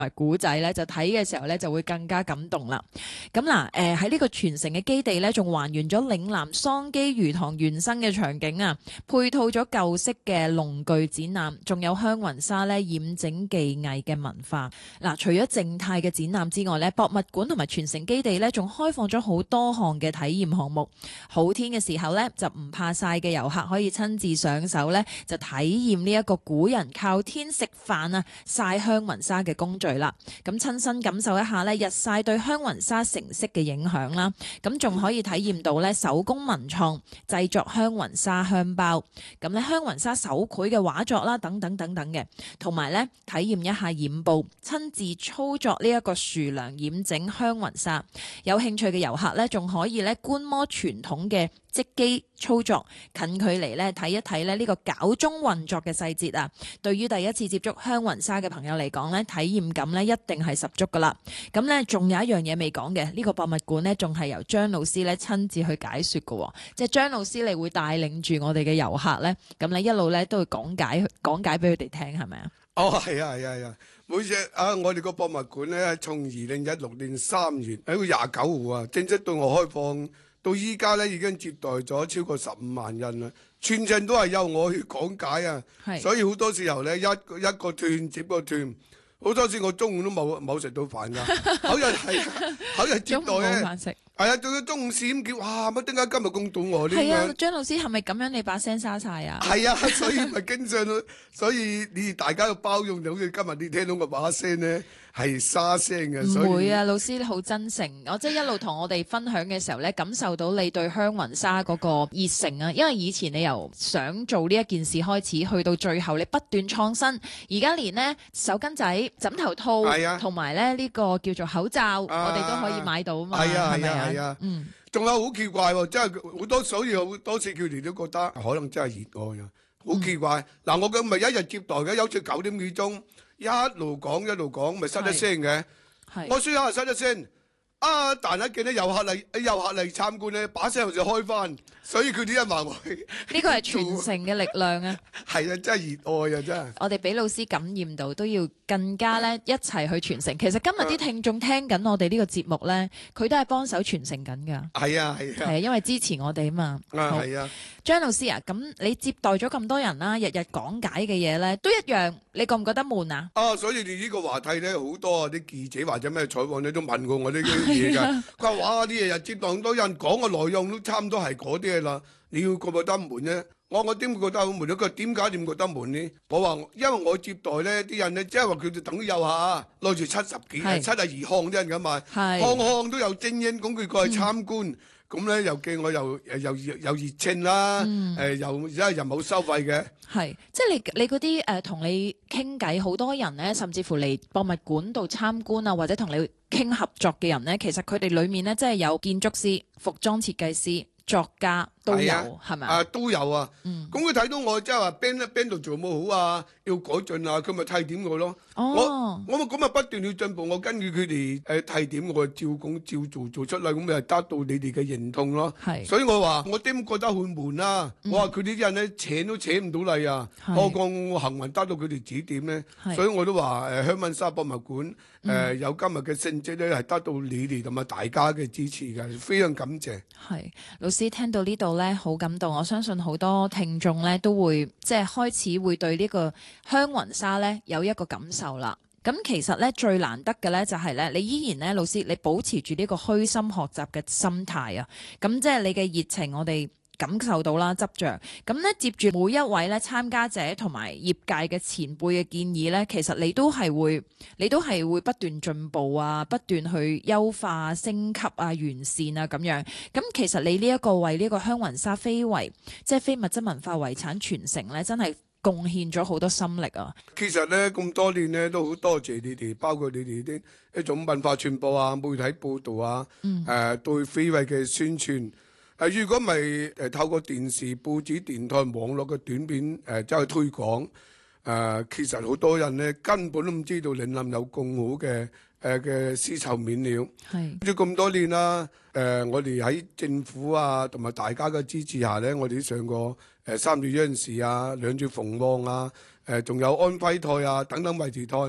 古仔咧，就睇嘅時候咧就會更加感動啦。咁嗱，喺呢個傳承嘅基地咧，仲還原咗嶺南桑基魚塘原生嘅場景啊，配套咗舊式嘅農具展覽，仲有香雲紗咧染整技藝嘅文化。嗱，除咗靜態嘅展覽之外咧，博物館同埋傳承基地咧，仲開放咗好多項嘅體驗項目。好天嘅時候咧，就唔怕曬嘅遊客可以親自上手咧，就體驗呢一個古人靠天食飯啊曬香雲紗嘅工序啦。咁親身感受一下咧日曬對香雲紗成色嘅影響啦。咁仲可以體驗到咧手工文創製作香雲紗香包，咁咧香雲紗手繪嘅畫作啦，等等等等嘅，同埋咧體驗一下染布，親自操作呢一個樹梁染整香雲紗。有興趣嘅遊客咧，仲可以咧觀摩傳統嘅織機操作，近距離咧睇一睇咧呢個絞鐘運作嘅細節啊！對於第一次接觸香雲紗嘅朋友嚟講咧，體驗感咧一定係十足噶啦。咁咧仲有一樣嘢未講嘅，呢個博物館咧仲係由張老師咧親自去解說嘅，即係張老師你會帶領住我哋嘅遊客咧，咁咧一路咧都會講解俾佢哋聽，係咪啊？ 哦，係啊，係啊，係啊！每隻我哋個博物館咧，從2016年3月喺個29號啊，正式對外開放，到依家咧已經接待咗超過15萬人啦。全程都係由我去講解啊，所以好多時候咧一個段接個段，好多時我中午都冇食到飯㗎，口日接待咧。係啊，到咗中午4點叫，哇！乜點解今日咁凍喎？ 係啊，張老師係咪咁樣你把聲沙晒啊？ 係啊，所以咪經常咯，所以你哋大家要包容，就好似今日你聽到我把聲咧係沙聲嘅。 唔會啊，老師你好真誠，我即係一路同我哋分享嘅時候咧，感受到你對香雲紗嗰個熱誠啊！因為以前你由想做呢一件事開始，去到最後你不斷創新，而家連呢手巾仔、枕頭套，同埋咧呢個叫做口罩，我哋都可以買到啊嘛。 係啊， 係咪啊？ 係啊，仲有好奇怪喎，真係好多，所以好多次佢哋都覺得可能真係熱愛啊，好奇怪。嗱，我咁咪一日接待嘅，有次9點幾鐘，一路講，咪失一聲嘅。我試下失一聲，但係見到遊客嚟參觀咧，把聲就開翻，所以佢啲人話我呢個係傳承嘅力量啊！ 係啊，真係熱愛啊，真係。 我哋俾老師感染到，都要更加咧一齊去傳承。其實今日啲聽眾聽緊我哋呢個節目咧，佢都係幫手傳承緊㗎。 係啊， 係啊，因為支持我哋啊嘛。 係啊。 張老師啊，咁你接待咗咁多人啦，日日講解嘅嘢咧，都一樣，你覺唔覺得悶啊？ 所以你呢個話題咧，好多啲記者或者咩採訪咧都問過我呢啲嘢㗎。佢話：哇，啲日日接待咁多人，講嘅內容都差唔多係嗰啲嘢啦。你要覺唔覺得悶咧？我點會覺得好悶咧？佢話點解覺得悶呢？我話因為我接待咧啲人咧，即係話佢哋等於遊客攞住72項啲人咁嘛，項都有精英咁佢過去參觀。咁咧又見我又熱情啦，又而家又冇收費嘅。 係，即係你嗰啲同你傾偈好多人咧，甚至乎嚟博物館度參觀啊，或者同你傾合作嘅人咧，其實佢哋裡面咧，即係有建築師、服裝設計師、作家都有，係咪？ 都有啊。咁佢睇到我即係話邊度做冇好啊，要改進啊，佢咪提點我咯。我咪咁咪不斷要進步，我跟住佢哋提點我照講照做出嚟，咁咪得到你哋嘅認同咯。所以我話我點覺得好悶啊？我話佢哋啲人咧請都請唔到嚟啊，何況我幸運得到佢哋指點咧。所以我都話香雲紗博物館有今日嘅成績咧，係得到你哋同埋大家嘅支持嘅，非常感謝。 係老師聽到呢度咧，好感動。我相信好多聽眾咧都會即係開始會對呢個香雲紗咧有一個感受啦。咁其實咧最難得嘅咧就係咧，你依然咧老師你保持住呢個虛心學習嘅心態啊。咁即係你嘅熱情，我哋感受到啦，執着。咁咧接住每一位咧參加者同埋業界嘅前輩嘅建議咧，其實你都係會不斷進步啊，不斷去優化、升級啊、完善啊咁樣。咁其實你呢一個為呢個香雲紗非物質文化遺產傳承咧，真係貢獻咗好多心力啊！ 其實咧咁多年咧都好多謝你哋，包括你哋啲一種文化傳播啊、媒體報導啊、對非遺嘅宣傳。如果唔係透過電視、報紙、電台、網絡嘅短片走去推廣，其實好多人咧根本都唔知道嶺南有咁好嘅絲綢面料。係，好似咁多年啦，我哋喺政府啊同埋大家嘅支持下咧，我哋上過3月央視啊、兩節鳳凰啊，仲有安徽台啊等等衛視台。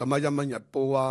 同埋《人民日報》啊。